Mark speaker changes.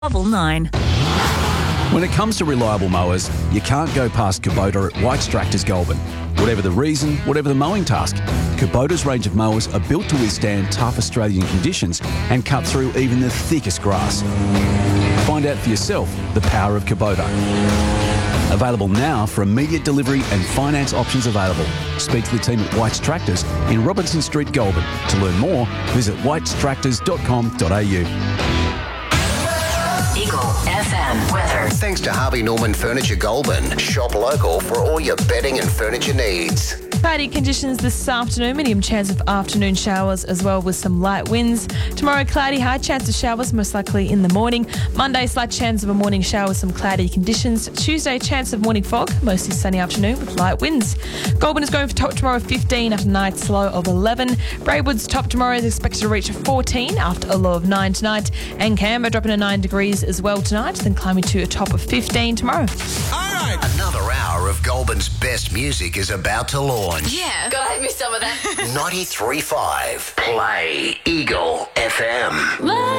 Speaker 1: Level 9.
Speaker 2: When it comes to reliable mowers, you can't go past Kubota at White's Tractors Goulburn. Whatever the reason, whatever the mowing task, Kubota's range of mowers are built to withstand tough Australian conditions and cut through even the thickest grass. Find out for yourself the power of Kubota. Available now for immediate delivery and finance options available. Speak to the team at White's Tractors in Robinson Street, Goulburn. To learn more, visit whitestractors.com.au.
Speaker 3: Eagle FM weather.
Speaker 4: Thanks to Harvey Norman Furniture Goulburn. Shop local for all your bedding and furniture needs.
Speaker 5: Cloudy conditions this afternoon, medium chance of afternoon showers as well with some light winds. Tomorrow, cloudy, high chance of showers, most likely in the morning. Monday, slight chance of a morning shower with some cloudy conditions. Tuesday, chance of morning fog, mostly sunny afternoon with light winds. Goulburn is going for top tomorrow 15 after a night's low of 11. Braidwood's top tomorrow is expected to reach 14 after a low of 9 tonight. And Canberra dropping to 9 degrees as well tonight, then climbing to a top of 15 tomorrow.
Speaker 4: All right. Another hour of Goulburn's best music is about to launch.
Speaker 3: Yeah, gotta have me some of that.
Speaker 4: 93.5 Play Eagle FM.